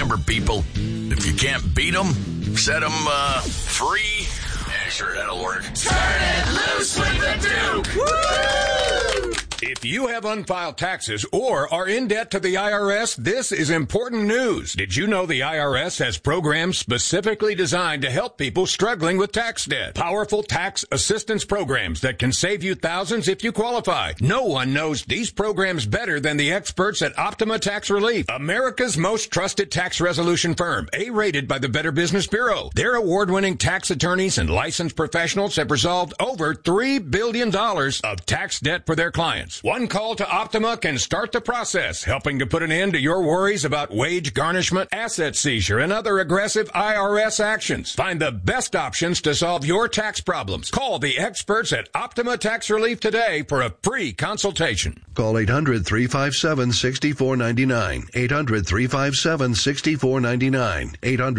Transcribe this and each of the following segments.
Remember, people, if you can't beat them, set them free. Yeah, sure, that'll work. Turn it loose with the Duke! Woo! If you have unfiled taxes or are in debt to the IRS, this is important news. Did you know the IRS has programs specifically designed to help people struggling with tax debt? Powerful tax assistance programs that can save you thousands if you qualify. No one knows these programs better than the experts at Optima Tax Relief, America's most trusted tax resolution firm, A-rated by the Better Business Bureau. Their award-winning tax attorneys and licensed professionals have resolved over $3 billion of tax debt for their clients. One call to Optima can start the process, helping to put an end to your worries about wage garnishment, asset seizure, and other aggressive IRS actions. Find the best options to solve your tax problems. Call the experts at Optima Tax Relief today for a free consultation. Call 800-357-6499. 800-357-6499.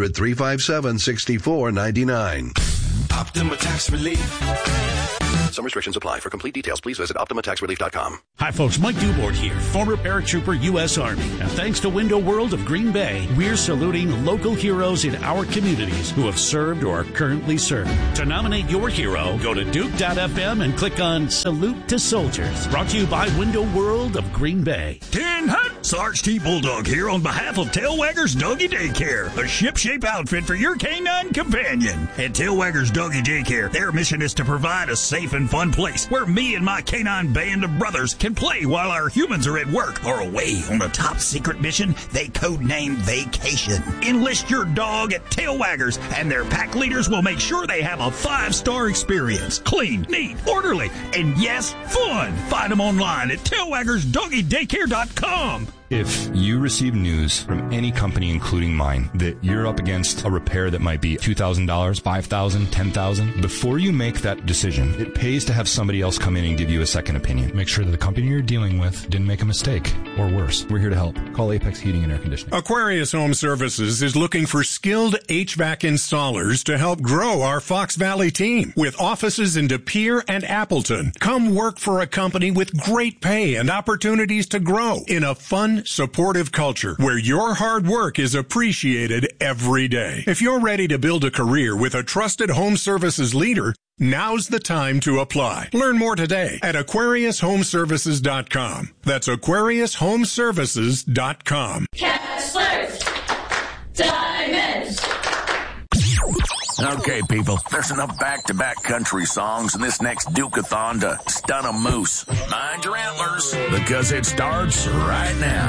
800-357-6499. Optima Tax Relief. Some restrictions apply. For complete details, please visit OptimaTaxRelief.com. Hi, folks. Mike Dubort here, former paratrooper, U.S. Army. And thanks to Window World of Green Bay, we're saluting local heroes in our communities who have served or are currently serving. To nominate your hero, go to Duke.fm and click on Salute to Soldiers. Brought to you by Window World of Green Bay. Tin Hut! Sarge T. Bulldog here on behalf of Tailwaggers Doggy Daycare, a ship-shape outfit for your canine companion. At Tailwaggers Doggy Daycare, their mission is to provide a safe and fun place where me and my canine band of brothers can play while our humans are at work or away on a top secret mission they codenamed Vacation. Enlist your dog at Tailwaggers and their pack leaders will make sure they have a 5-star experience. Clean, neat, orderly, and yes, fun. Find them online at tailwaggersdoggydaycare.com. If you receive news from any company, including mine, that you're up against a repair that might be $2,000, $5,000, $10,000, before you make that decision, it pays to have somebody else come in and give you a second opinion. Make sure that the company you're dealing with didn't make a mistake, or worse. We're here to help. Call Apex Heating and Air Conditioning. Aquarius Home Services is looking for skilled HVAC installers to help grow our Fox Valley team. With offices in De Pere and Appleton, come work for a company with great pay and opportunities to grow in a fun, supportive culture where your hard work is appreciated every day. If you're ready to build a career with a trusted home services leader, now's the time to apply. Learn more today at AquariusHomeservices.com. That's AquariusHomeservices.com. Kessler's Diamonds. Okay, people, there's enough back-to-back country songs in this next Duke-a-thon to stun a moose. Mind your antlers, because it starts right now.